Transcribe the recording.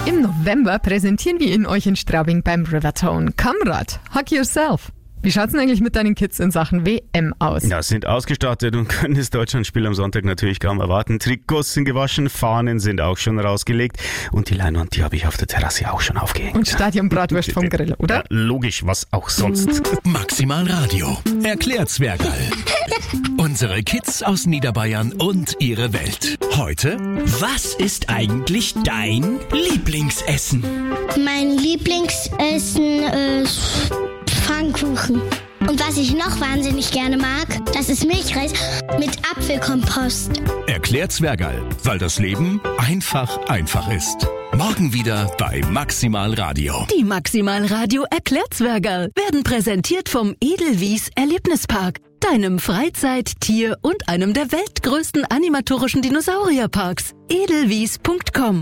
Im November präsentieren wir ihn euch in Straubing beim Rivertone. Kamrat, Hug Yourself. Wie schaut's denn eigentlich mit deinen Kids in Sachen WM aus? Ja, sind ausgestattet und können das Deutschlandspiel am Sonntag natürlich kaum erwarten. Trikots sind gewaschen, Fahnen sind auch schon rausgelegt und die Leinwand, die habe ich auf der Terrasse auch schon aufgehängt. Und Stadionbratwurst vom Grill, oder? Ja, logisch, was auch sonst. Maximal Radio erklärt Zwergerl. Unsere Kids aus Niederbayern und ihre Welt. Heute: Was ist eigentlich dein Lieblingsessen? Mein Lieblingsessen ist Pfannkuchen. Und was ich noch wahnsinnig gerne mag, das ist Milchreis mit Apfelkompost. Erklärt Zwergerl, weil das Leben einfach ist. Morgen wieder bei Maximal Radio. Die Maximal Radio erklärt Zwergerl werden präsentiert vom Edelwies Erlebnispark, deinem Freizeit-, Tier- und einem der weltgrößten animatorischen Dinosaurierparks. edelwies.com